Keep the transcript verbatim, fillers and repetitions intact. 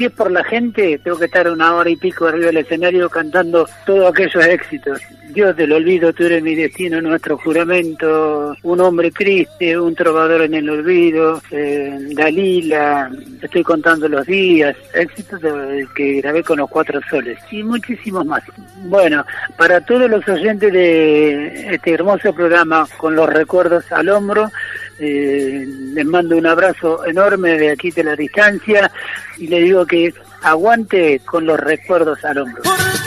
si es por la gente, tengo que estar una hora y pico arriba del escenario cantando todos aquellos éxitos. Dios del olvido, tú eres mi destino, nuestro juramento, un hombre triste, un trovador en el olvido, eh, Dalila, estoy contando los días, éxitos de, que grabé con los Cuatro Soles y muchísimos más. Bueno, para todos los oyentes de este hermoso programa con los recuerdos al hombro, eh, les mando un abrazo enorme de aquí de la distancia y les digo que aguante con los recuerdos al hombro.